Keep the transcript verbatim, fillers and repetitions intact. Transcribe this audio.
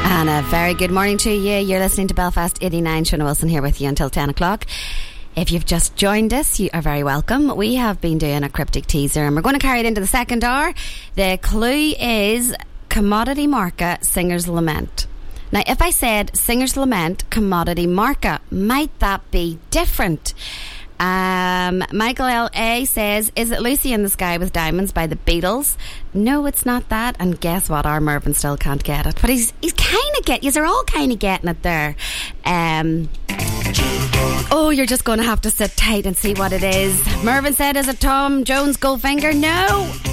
And a very good morning to you. You're listening to Belfast eighty-nine. Shona Wilson here with you until ten o'clock. If you've just joined us, you are very welcome. We have been doing a cryptic teaser and we're going to carry it into the second hour. The clue is commodity market, singer's lament. Now, if I said singer's lament, commodity market, might that be different? Um, Michael L A says, is it Lucy in the Sky with Diamonds by the Beatles? No, it's not that. And guess what? Our Mervyn still can't get it. But he's he's kind of getting, you're all kind of getting it there. Um, oh, you're just going to have to sit tight and see what it is. Mervyn said, is it Tom Jones Goldfinger? No.